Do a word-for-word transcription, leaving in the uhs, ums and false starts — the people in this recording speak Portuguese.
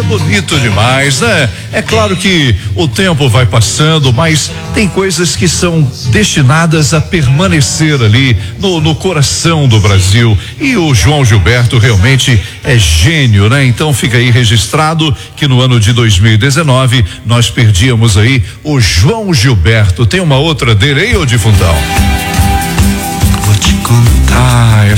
bonito demais, né? É claro que o tempo vai passando, mas tem coisas que são destinadas a permanecer ali no, no coração do Brasil. E o João Gilberto realmente é gênio, né? Então fica aí registrado que no ano de dois mil e dezenove nós perdíamos aí o João Gilberto. Tem uma outra dele aí, ô Difundão? Vou te contar. Ah, essa